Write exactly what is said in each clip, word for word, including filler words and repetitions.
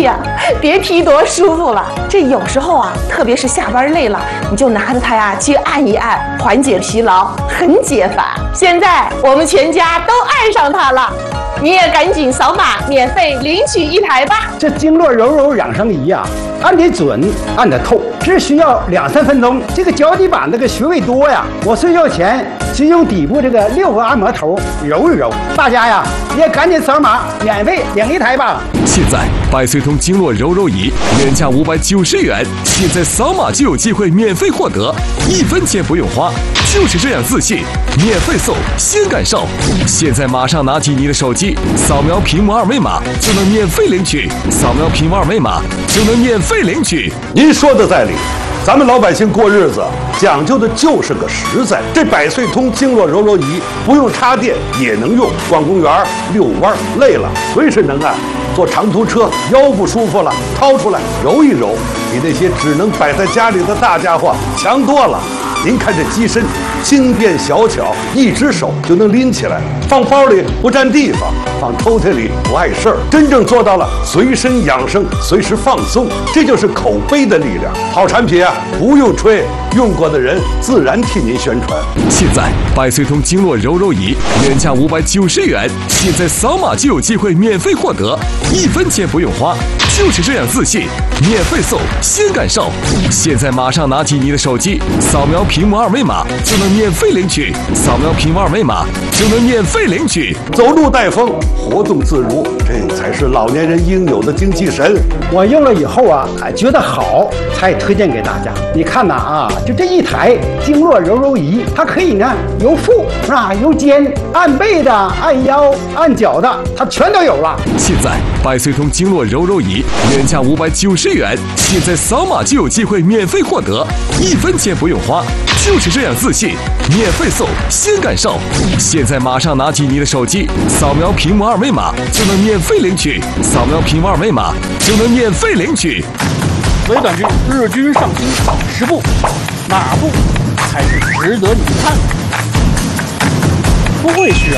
呀，别提多舒服了。这有时候啊，特别是下班累了，你就拿着它呀去按一按，缓解疲劳，很解乏。现在我们全家都爱上它了，你也赶紧扫码免费领取一台吧。 这经络柔柔养生仪呀，按得准，按得透，只需要两三分钟。这个脚底板这个穴位多呀，我睡觉前先用底部这个六个按摩头揉一揉。大家呀也赶紧扫码免费领一台吧。 现在百岁通经络柔柔仪原价五百九十元，现在扫码就有机会免费获得，一分钱不用花，就是这样自信，免费送，先感受。现在马上拿起你的手机，扫描屏幕二维码就能免费领取，扫描屏幕二维码就能免费领取。 您说的在理，咱们老百姓过日子讲究的就是个实在。这百岁通经络柔柔仪不用插电也能用，逛公园遛弯累了随时能按。坐长途车腰不舒服了，掏出来揉一揉，比那些只能摆在家里的大家伙强多了。您看这机身轻便小巧，一只手就能拎起来，放包里不占地方，放抽屉里不碍事儿，真正做到了随身养生，随时放松。这就是口碑的力量。好产品啊，不用吹，用过的人自然替您宣传。 现在百岁通经络柔柔仪原价五百九十元，现在扫码就有机会免费获得，一分钱不用花，就是这样自信，免费送，先感受。现在马上拿起你的手机，扫描屏幕二维码就能免费领取，扫描屏幕二维码就能免费领取。 走路带风，活动自如，这才是老年人应有的精气神。 我用了以后啊，觉得好，才推荐给大家。你看呐啊，就这一台经络柔柔仪，它可以呢由腹是吧，由肩按背的、按腰、按脚的，它全都有了。 现在百岁通经络柔柔仪原价五百九十元，现在扫码就有机会免费获得，一分钱不用花，就是这样自信，免费送，先感受。现在马上拿起你的手机，扫描屏幕二维码就能免费领取，扫描屏幕二维码就能免费领取。 微短剧日均上新十部，哪部才是值得你看的？不会选，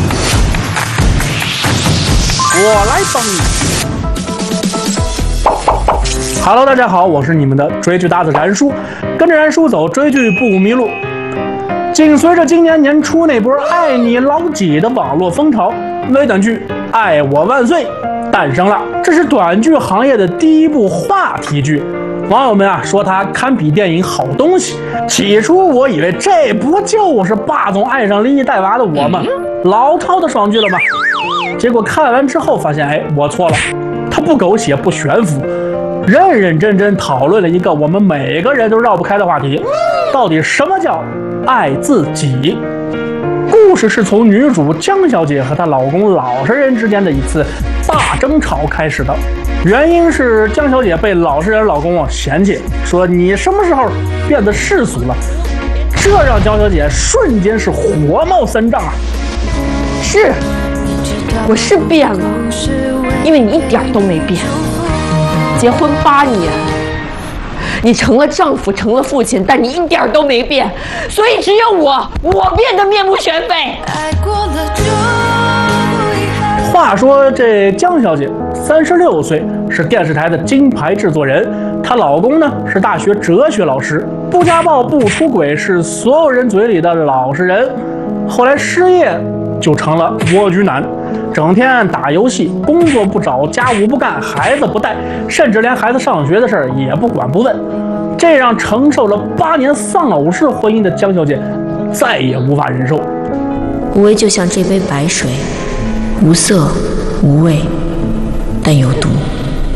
我来帮你。Hello， 大家好，我是你们的追剧搭子燃叔，跟着燃叔走，追剧不迷路。紧随着今年年初那波爱你老几的网络风潮，微短剧《爱我万岁》诞生了。这是短剧行业的第一部话题剧，网友们啊说它堪比电影好东西。起初我以为这不就是霸总爱上莉莉带娃的我吗？老超的爽剧了吧？结果看完之后发现，哎，我错了，它不狗血不悬浮，认认真真讨论了一个我们每个人都绕不开的话题，到底什么叫爱自己？故事是从女主江小姐和她老公老实人之间的一次大争吵开始的。原因是江小姐被老实人老公啊嫌弃，说你什么时候变得世俗了？这让江小姐瞬间是火冒三丈啊！ 是，我是变了，因为你一点都没变。结婚八年，你成了丈夫，成了父亲，但你一点都没变，所以只有我，我变得面目全非。 话说这江小姐三十六岁，是电视台的金牌制作人，她老公呢是大学哲学老师，不家暴不出轨，是所有人嘴里的老实人。后来失业就成了蜗居男，整天打游戏，工作不找，家务不干，孩子不带，甚至连孩子上学的事儿也不管不问。这让承受了八年丧偶式婚姻的江小姐再也无法忍受。 无为就像这杯白水，无色无味，但有毒。